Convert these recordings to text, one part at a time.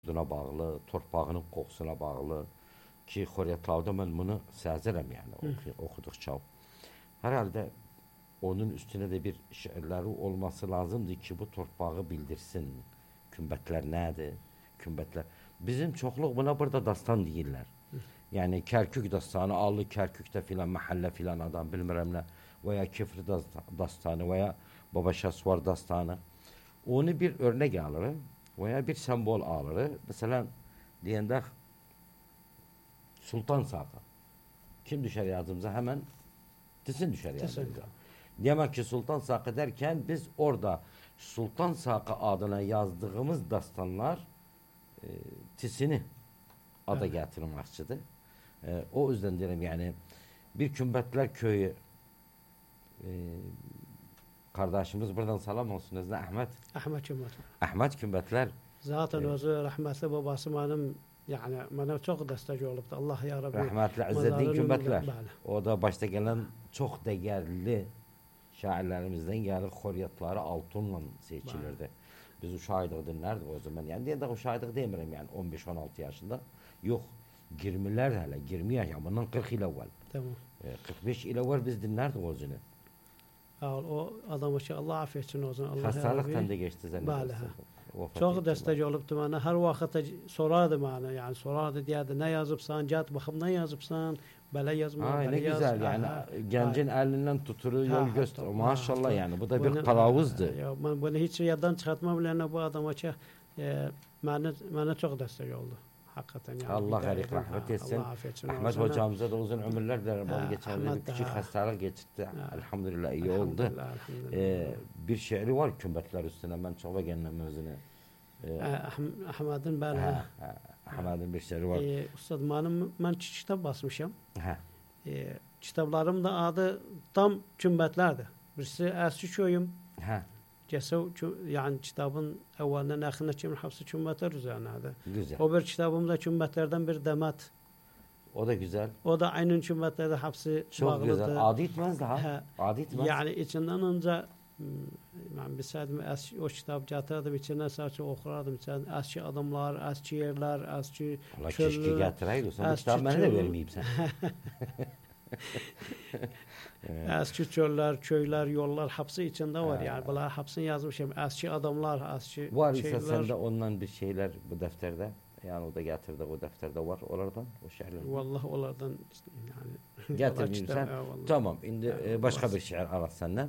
Buna bağlı, torpağının qoxusuna bağlı ki Xoriyatlarda mən bunu sezirəm yani okudukça. Herhalde onun üstüne de bir şiirleri olması lazımdı ki bu torpağı bildirsin. Kümbetler nedir? Kümbetler. Bizim çoxluq buna burada dastan deyirlər. Yani Kerkük dastanı, Allı Kerkük'te filan mahalle filan adam bilmirəm ne veya Kefri dastanı veya Baba Şasvar dastanı. Onu bir örnek alırı veya bir sembol alırı. Mesela diyende Sultan Saka. Kim düşer yardımıza? Hemen Tisin düşer yardımıza. Demek ki Sultan Saka derken biz orada Sultan Saka adına yazdığımız dastanlar Tisin'i ada getirmekçidir. O yüzden derim yani bir Kümbetler köyü kardeşimiz buradan selam olsun Özne Ahmet. Ahmet Kümbetler. Ahmet Kümbetler. Zaten özü rahmetli babası benim yani bana çok destek oluptu. Allah ya Rabbi. Rahmetli İzzettin Kümbetler. O da başta gelen çok değerli şairlerimizden geldi. Xoriyatları altınla seçilirdi. Biz uşaqlıq dinlerdik o zaman. Yani diye de uşaqlıq demirim yani 15-16 yaşında. Yok. 20'ler hele 20 yaş ama bundan 40 yıl evvel. Tamam. 45 yıl evvel biz dinlerdik o zaman. O adamı ki Allah affetsin o zaman. Hastalıktan da geçti zannedersin. Çok destek oluptu bana. Her vakit sorardı bana yani sorardı diyerdi ne yazıpsan, cat bakımdan yazıpsan, böyle yazma. Ne güzel yani gencin elinden tuturu yol göster. Maşallah yani bu da bir kılavuzdu. Ben bunu hiç yerden çıkartmam bile bu adama ki bana çok destek oldu. Hakikaten yani. Allah garip rahmet etsin. Ahmet hocamıza da uzun ömürler dilerim. Onu geçenlerde bir küçük hastalık geçirdi. Elhamdülillah iyi oldu. Bir şiiri var Kümbetler üstüne ben çok beğendim özünü. Ahmet'in ben. Ahmet'in bir şiiri var. Ustad ben kitap basmışım. Kitaplarım da adı tam Kümbetlerdi. Birisi Eski Köyüm. Yani kitabın evvelinden ahirine kimin hepsi Kümbetler üzerineydi. Güzel. O bir kitabımda Kümbetlerden bir demet. O da güzel. O da aynen Kümbetler'de hepsi çok bağlıdır. Güzel. Adi etmez daha. Adi etmez. Yani içinden önce ben bilseydim eski o kitap getirdim içinden sadece okurardım. İçinden eski adamlar, eski yerler, eski Allah keşke getireydi. Sen bu kitabı bana da vermeyeyim sen. Eski çöller, köyler, yollar hepsi içinde var yani. Bunlar hepsini yazmışım. Eski adamlar, eski var ise sende ondan bir şeyler bu defterde. Yani o da getirdi o defterde var oralardan o şiirler. Vallahi onlardan yani getirmeyeyim sen. Tamam. Şimdi başka bir şiir arat senden.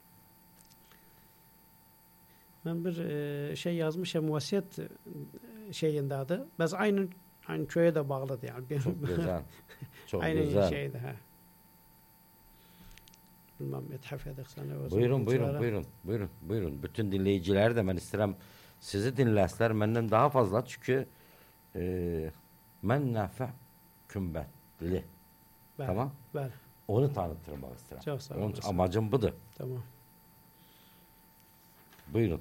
Ben bir şey yazmışım vasiyet şeyinde adı. Biz aynı köye de bağladı yani. Çok güzel. Çok aynı güzel. Aynı şeydi ha. Bilmem ithaf edek sana. Buyurun. Bütün dinleyiciler de ben isterim sizi dinlesinler benden daha fazla çünkü ben Nafi Kümbetli. Tamam? Bəli. Onu tanıtırmak isterim. Çok sağ olun. Amacım budur. Tamam. Buyurun.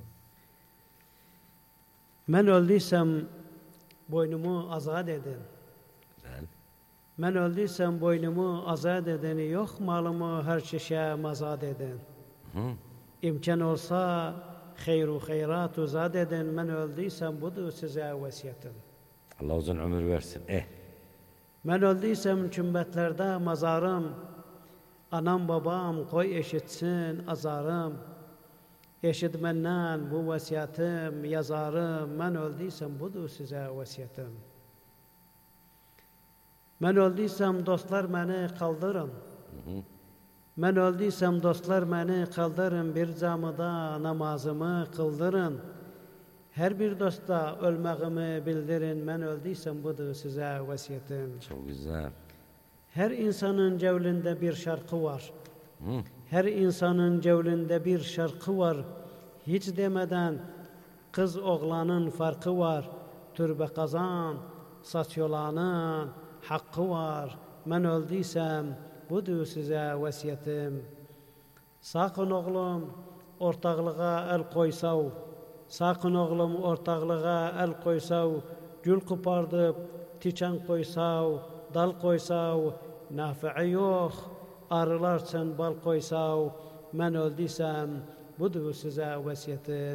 Ben öldüysem boynumu azat edin. Güzel. Ben öldüysem boynumu azat edeni yok malımı her çeşe mazat edin. İmkan olsa hayru hayrat uzat edin. Ben öldüysem budur size vasiyetim. Allah uzun ömür versin. Ben öldüysem Kümbetlerde mazarım. Anam babam koy eşitsin azarım. Eşitmenden bu vasiyetim yazarım. Ben öldüysem budur size vasiyetim. Ben öldüysem dostlar beni kaldırın. Ben öldüysem dostlar beni kaldırın. Bir camıda namazımı kıldırın. Her bir dosta ölmağımı bildirin. Ben öldüysem budur size vasiyetim. Çok güzel. Her insanın cevlinde bir şarkı var. Her insanın cevlinde bir şarkı var. Hiç demeden kız oğlanın farkı var. Türbe kazan, saç yolanın hakkı var. Ben öldüysem budur size vasiyetim. Sakın oğlum ortaklığa el koysav. Sakın oğlum ortaklığa el koysav. Gül kopardıp tiçen koysav. Dal koysav. Nafi'i yok. Arılar için bal koysav. Ben öldüysem budur size vasiyetim.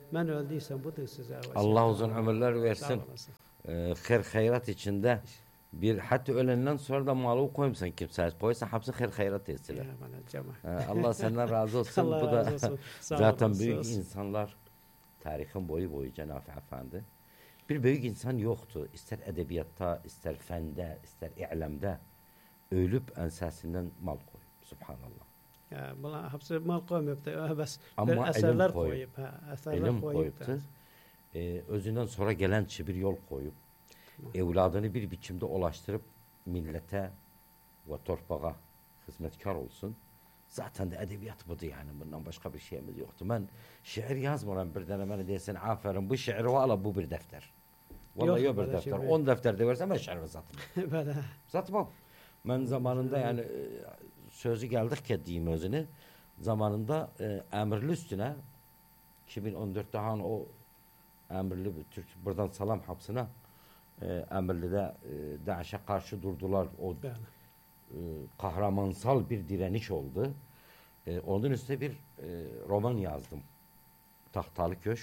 Ben öldüysem budur size. Allah uzun ömürler Sağ versin. olasın. Hayrat içinde bir hatta ölenden sonra da malı koymuşsan kimseye koysan hepsi hayrat etsinler. Ya bana Cemal. Allah senden razı olsun. Allah Bu da razı olsun. Sağ zaten olasın. büyük insanlar tarihin boyu Cenab-ı Efendi. Bir büyük insan yoktu. İster edebiyatta, ister fende, ister i'lemde ölüp ensesinden mal koy. Subhanallah. Ya bunlar hepsi mal koymayıp da bas Ama bir eserler ilim koyup, koyup. Eserler İlim koyup da. koyuptu. Özünden sonra gelen bir yol koyup evladını bir biçimde ulaştırıp millete ve torpağa hizmetkar olsun. Zaten de edebiyat budur yani. Bundan başka bir şeyimiz yoktu. Ben şiir yazmıyorum bir denemeni desin aferin bu şiiri valla bu bir defter. Vallahi yok bir böyle defter. şey 10 defterde versem ben şiiri satmam. Böyle. Satmam. Ben zamanında yani sözü geldik ki diyeyim özünü. Zamanında emirli üstüne 2014'te han o emirli Türk buradan salam hapsına Emirli'de DAEŞ'e karşı durdular. O Böyle. Kahramansal bir direniş oldu. Onun üstüne bir roman yazdım. Tahtalı Köşk.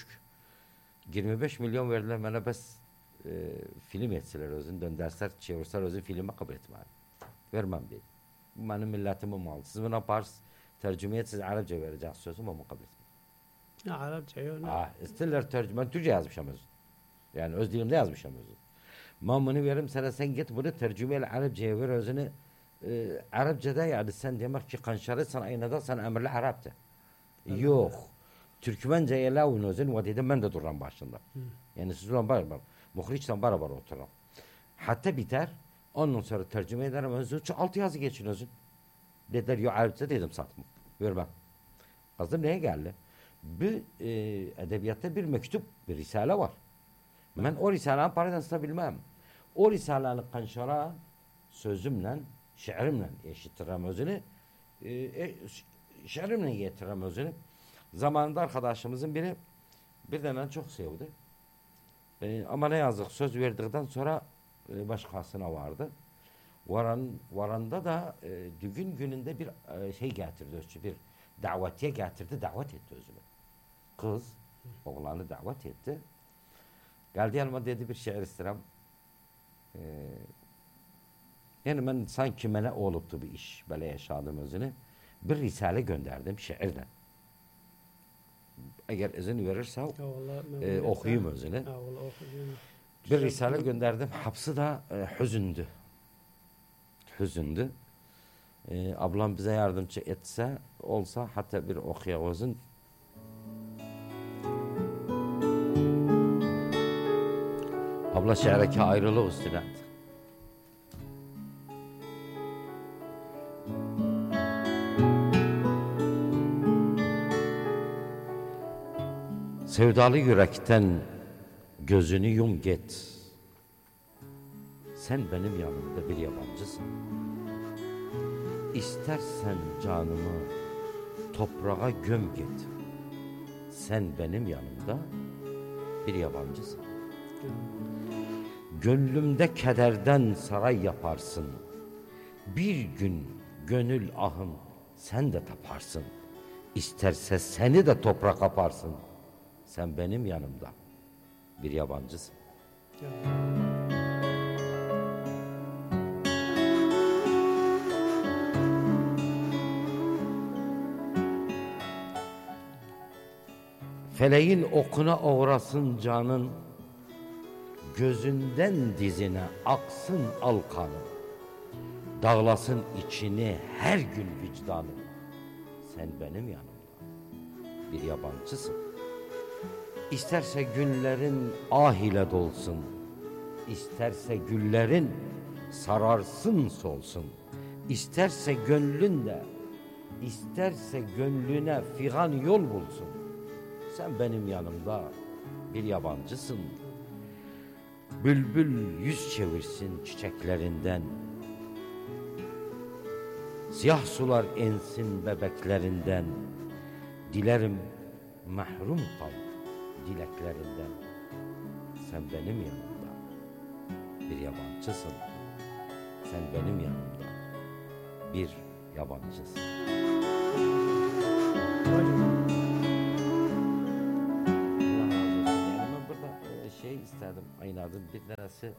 25 milyon verdiler bana bes film etseler özün dönderser çevirser özün filme kabul etmem. Vermem diye. Bu benim milletimin malı. Siz buna pars tercüme etsiz Arapça verecek sözüm ama kabul etmem. Ya Arapça yok. İsterler tercüme. Ben Türkçe yazmışım özün. Yani öz dilimde yazmışım özün. Ben bunu veririm sana sen git bunu tercümeyle Arapçaya ver özünü. Arapçada yani sen demek ki kanşarı sen aynada sen emirli Arap'ta. Yok. Türkmence'ye lavun özün ve dedim ben de duran başında. Yani siz ulan beraber. Muhriçten beraber oturan. Hatta biter. Ondan sonra tercüme ederim özün. Altı yazı geçin özün. Dediler yok Arapça dedim satma. Vermem. Kızım neye geldi? Bir edebiyatta bir mektup, bir risale var. Ben o risalenin paradan satabilmem. O risalenin kanşara sözümle, şiirimle eşittirem özünü. Şiirimle getirem özünü. Zamanında arkadaşımızın biri bir de ben çok sevdi. Ama ne yazık söz verdikten sonra başkasına vardı. Varanda da düğün gününde bir şey getirdi özü, bir davetiye getirdi, davet etti özünü. Kız oğlanı davet etti. Geldi yanıma dedi bir şiir istirem. Yani ben sanki mene oluptu bir iş. Böyle yaşadım özünü. Bir risale gönderdim şiirden. Eğer izin verirse okuyayım özünü. Bir risale gönderdim. Hapsı da hüzündü. Hüzündü. Ablam bize yardımcı etse olsa hatta bir okuyavuzun. Abla şehreki ayrılık üstüne. Sevdalı yürekten gözünü yum git. Sen benim yanımda bir yabancısın. İstersen canımı toprağa göm git. Sen benim yanımda bir yabancısın. Gönlümde kederden saray yaparsın. Bir gün gönül ahım sen de taparsın. İsterse seni de toprak kaparsın. Sen benim yanımda bir yabancısın. Feleğin okuna uğrasın canın, gözünden dizine aksın al kanın. Dağlasın içini her gün vicdanın. Sen benim yanımda bir yabancısın. İsterse günlerin ah ile dolsun, İsterse güllerin sararsın solsun, İsterse gönlünde, isterse gönlüne figan yol bulsun. Sen benim yanımda bir yabancısın. Bülbül yüz çevirsin çiçeklerinden, siyah sular ensin bebeklerinden. Dilerim mahrum kal dileklerinden. Sen benim yanımda bir yabancısın. Sen benim yanımda bir yabancısın. oynadım. Bir tanesi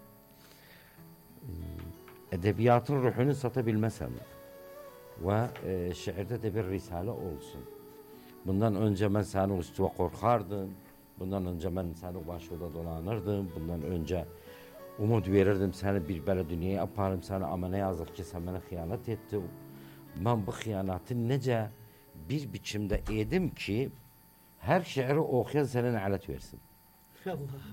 edebiyatın ruhunu satabilmesem ve şiirde de bir risale olsun. Bundan önce ben seni üstüne korkardım. Bundan önce ben seni başında dolanırdım. Bundan önce umut verirdim seni bir böyle dünyaya yaparım seni ama ne yazık ki sen bana hıyanet ettin. Ben bu hıyanatı nece bir biçimde edim ki her şiiri okuyan senin alet versin. Allah.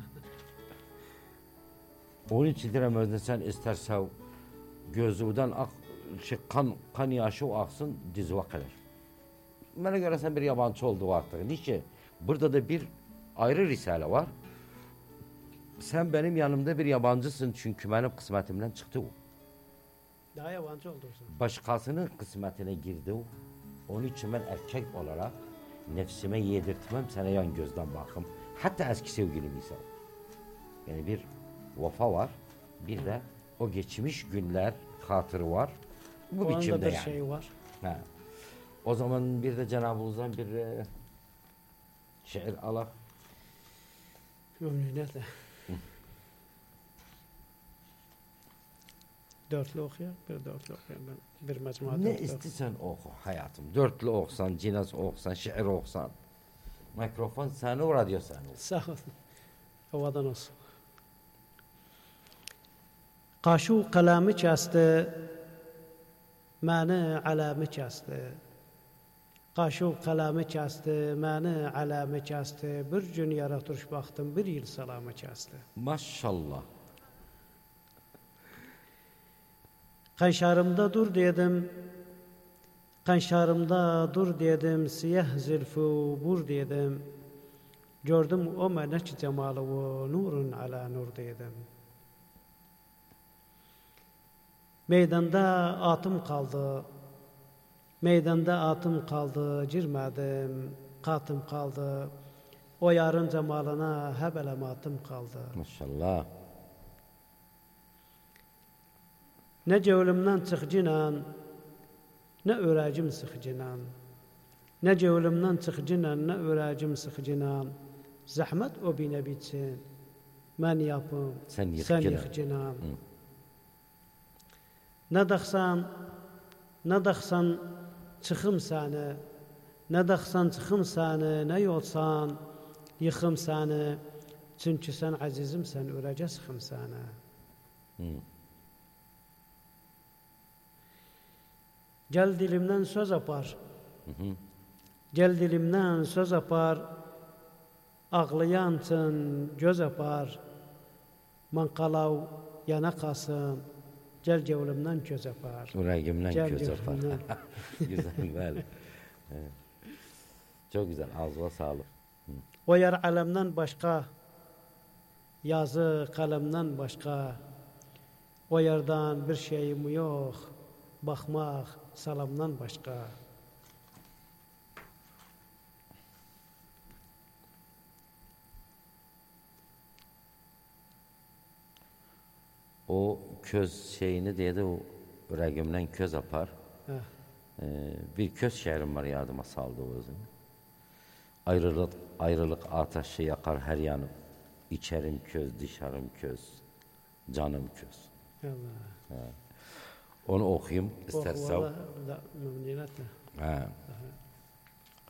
Onun için diyorum sen istersen gözünden kan yaşı aksın dizve kadar. Bana göre sen bir yabancı oldu artık. Niçin? Burada da bir ayrı risale var. Sen benim yanımda bir yabancısın çünkü benim kısmetimden çıktı o. Daha yabancı oldursun. Başkasının kısmetine girdi o. Onun için ben erkek olarak nefsime yedirtmem sana yan gözden bakım. Hatta eski sevgilim ise. Yani bir vefa var. Bir de o geçmiş günler hatırı var. Bu O biçimde anda bir yani. şey var. Ha. O zaman bir de Cenab-ı bir şiir alak. Memnuniyetle. Dörtlü okuyor, bir dörtlü okuyor. Ben bir mecmuada Ne istersen oku hayatım. Dörtlü okusan, cinas okusan, şiir okusan. Mikrofon sen o, radyo sen o. Sağ ol. Havadan olsun. Qaşu kalami çastı, mani alami çastı. Qaşu kalami çastı, mani alami çastı. Bir gün yaratırış baktım, bir yıl salamı çastı. Maşallah. Kanşarımda dur dedim, kanşarımda dur dedim, siyah zülfü bur dedim. Gördüm o melek cemalı ve nurun ala nur dedim. Meydanda atım kaldı, meydanda atım kaldı, girmedim, katım kaldı. O yarın cemalına hebelematım kaldı. Maşallah. Ne cevlimden çık cinan, ne öğrecim sık cinan. Ne cevlimden çık cinan, ne öğrecim sık cinan. Zahmet o bine bitsin. Ben yapım, sen yık cinan. Ne dağsan çıkım seni. Ne dağsan çıkım seni, ne yolsan yıkım seni. Çünkü sen azizim, sen öğrece sıkım seni. Gel dilimden söz apar. Gel dilimden söz apar. Ağlayansın göz apar. Manqalav yana kalsın. Gel cevlimden göz apar. Yüreğimden göz apar. Güzel böyle. Evet. Çok güzel. Ağzına sağlık. O yer alemden başka. Yazı kalemden başka. O yerden bir şeyim yok. Bakmak salamdan başka. O köz şeyini diye de o yüreğimden köz apar. Bir köz şiirim var yardıma saldı o özüm. Ayrılık ateşi yakar her yanım. İçerim köz, dışarım köz, canım köz. Allah. Onu okuyayım istersen. Memnuniyetle. Ha.